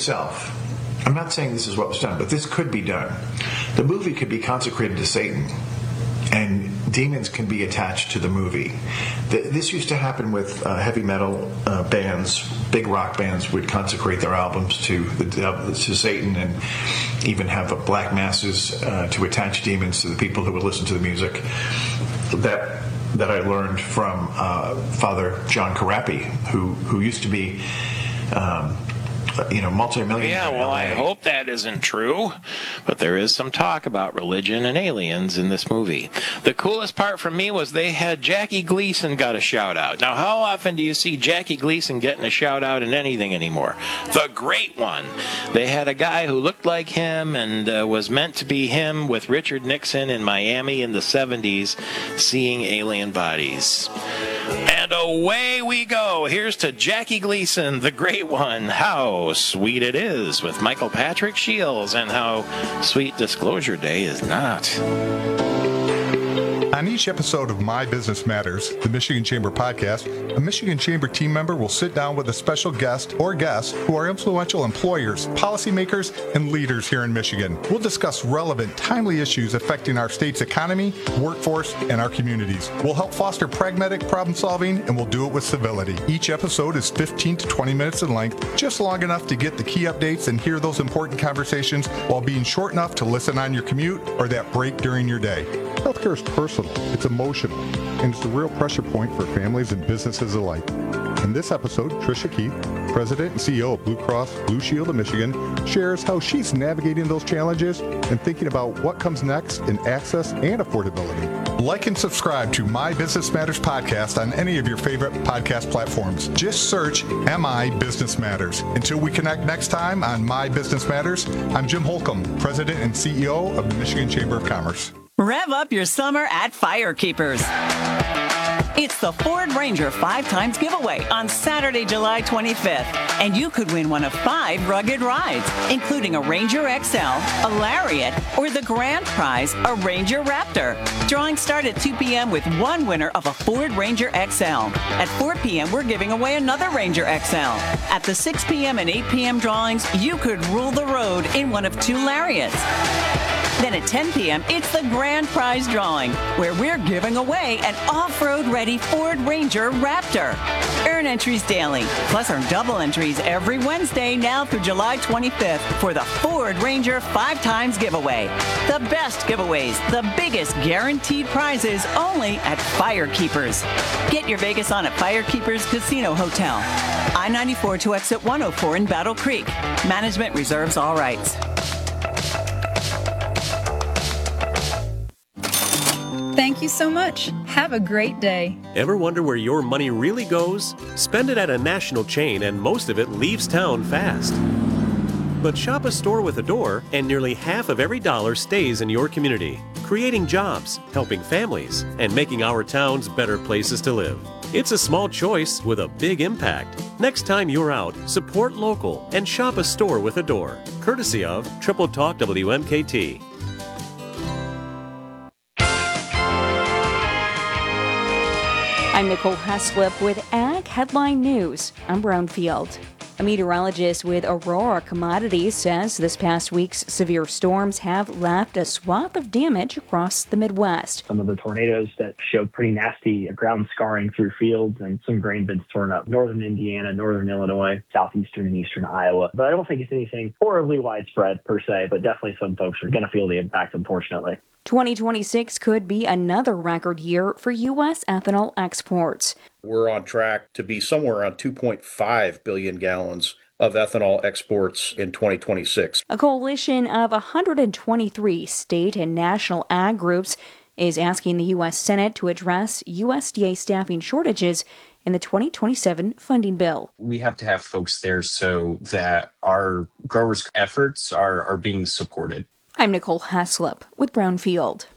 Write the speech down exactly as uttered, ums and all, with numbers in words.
itself, I'm not saying this is what was done, but this could be done. The movie could be consecrated to Satan, and demons can be attached to the movie. This used to happen with uh, heavy metal uh, bands. Big rock bands would consecrate their albums to the to Satan, and even have black masses uh, to attach demons to the people who would listen to the music. That that I learned from uh, Father John Carapi, who who used to be. Um, you know, multi-millionaire. Yeah, well, I hope that isn't true, but there is some talk about religion and aliens in this movie. The coolest part for me was they had Jackie Gleason got a shout-out. Now, how often do you see Jackie Gleason getting a shout-out in anything anymore? The great one. They had a guy who looked like him and uh, was meant to be him with Richard Nixon in Miami in the seventies, seeing alien bodies. And away we go. Here's to Jackie Gleason, the great one. How sweet it is with Michael Patrick Shields, and how sweet Disclosure Day is not. On each episode of My Business Matters, the Michigan Chamber podcast, a Michigan Chamber team member will sit down with a special guest or guests who are influential employers, policymakers, and leaders here in Michigan. We'll discuss relevant, timely issues affecting our state's economy, workforce, and our communities. We'll help foster pragmatic problem solving, and we'll do it with civility. Each episode is fifteen to twenty minutes in length, just long enough to get the key updates and hear those important conversations while being short enough to listen on your commute or that break during your day. Healthcare is personal, it's emotional, and it's a real pressure point for families and businesses alike. In this episode, Tricia Keith, President and C E O of Blue Cross Blue Shield of Michigan, shares how she's navigating those challenges and thinking about what comes next in access and affordability. Like and subscribe to My Business Matters podcast on any of your favorite podcast platforms. Just search M I Business Matters. Until we connect next time on My Business Matters, I'm Jim Holcomb, President and C E O of the Michigan Chamber of Commerce. Rev up your summer at Firekeepers. It's the Ford Ranger Five Times Giveaway on Saturday, July twenty-fifth. And you could win one of five rugged rides, including a Ranger X L, a Lariat, or the grand prize, a Ranger Raptor. Drawings start at two p.m. with one winner of a Ford Ranger X L. At four p.m., we're giving away another Ranger X L. At the six p.m. and eight p.m. drawings, you could rule the road in one of two Lariats. Then at ten p.m., it's the grand prize drawing, where we're giving away an off-road ready Ford Ranger Raptor. Earn entries daily, plus earn double entries every Wednesday now through July twenty-fifth for the Ford Ranger Five Times Giveaway. The best giveaways, the biggest guaranteed prizes, only at Firekeepers. Get your Vegas on at Firekeepers Casino Hotel. I ninety-four to exit one oh four in Battle Creek. Management reserves all rights. Thank you so much. Have a great day. Ever wonder where your money really goes? Spend it at a national chain and most of it leaves town fast. But shop a store with a door and nearly half of every dollar stays in your community, creating jobs, helping families, and making our towns better places to live. It's a small choice with a big impact. Next time you're out, support local and shop a store with a door. Courtesy of Triple Talk W M K T. I'm Nicole Heslip with Ag Headline News. I'm Brownfield. A meteorologist with Aurora Commodities says this past week's severe storms have left a swath of damage across the Midwest. Some of the tornadoes that showed pretty nasty ground scarring through fields and some grain bins torn up. Northern Indiana, northern Illinois, southeastern and eastern Iowa. But I don't think it's anything horribly widespread per se, but definitely some folks are going to feel the impact, unfortunately. twenty twenty-six could be another record year for U S ethanol exports. We're on track to be somewhere around two point five billion gallons of ethanol exports in twenty twenty-six. A coalition of one hundred twenty-three state and national ag groups is asking the U S Senate to address U S D A staffing shortages in the twenty twenty-seven funding bill. We have to have folks there so that our growers' efforts are, are being supported. I'm Nicole Heslip with Brownfield.